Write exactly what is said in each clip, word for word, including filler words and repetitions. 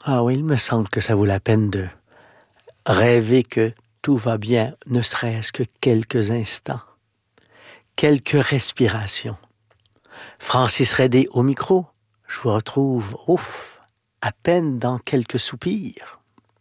Ah oui, il me semble que ça vaut la peine de rêver que tout va bien, ne serait-ce que quelques instants, quelques respirations. Francis Redé au micro, je vous retrouve, ouf, à peine dans quelques soupirs.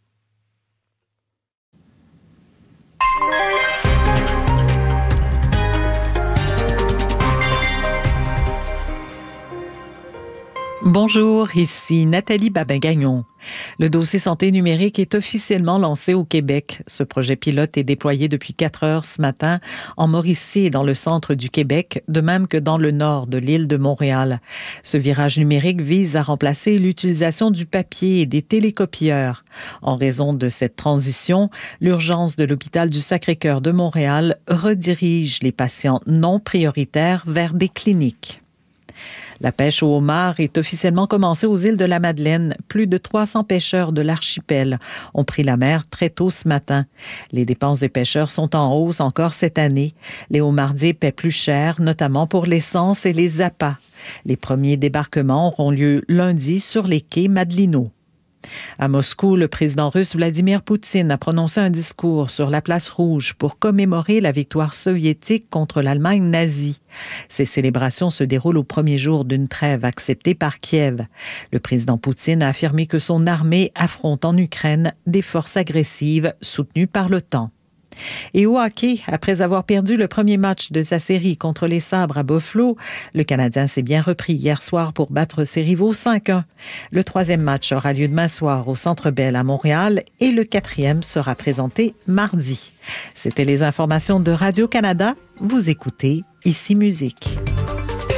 Bonjour, ici Nathalie Babin-Gagnon. Le dossier santé numérique est officiellement lancé au Québec. Ce projet pilote est déployé depuis quatre heures ce matin en Mauricie et dans le centre du Québec, de même que dans le nord de l'île de Montréal. Ce virage numérique vise à remplacer l'utilisation du papier et des télécopieurs. En raison de cette transition, l'urgence de l'hôpital du Sacré-Cœur de Montréal redirige les patients non prioritaires vers des cliniques. La pêche au homard est officiellement commencée aux îles de la Madeleine. Plus de trois cents pêcheurs de l'archipel ont pris la mer très tôt ce matin. Les dépenses des pêcheurs sont en hausse encore cette année. Les homardiers paient plus cher, notamment pour l'essence et les appâts. Les premiers débarquements auront lieu lundi sur les quais Madelino. À Moscou, le président russe Vladimir Poutine a prononcé un discours sur la place Rouge pour commémorer la victoire soviétique contre l'Allemagne nazie. Ces célébrations se déroulent au premier jour d'une trêve acceptée par Kiev. Le président Poutine a affirmé que son armée affronte en Ukraine des forces agressives soutenues par l'OTAN. Et au hockey, après avoir perdu le premier match de sa série contre les Sabres à Buffalo, le Canadien s'est bien repris hier soir pour battre ses rivaux cinq un. Le troisième match aura lieu demain soir au Centre Bell à Montréal et le quatrième sera présenté mardi. C'était les informations de Radio-Canada. Vous écoutez Ici Musique.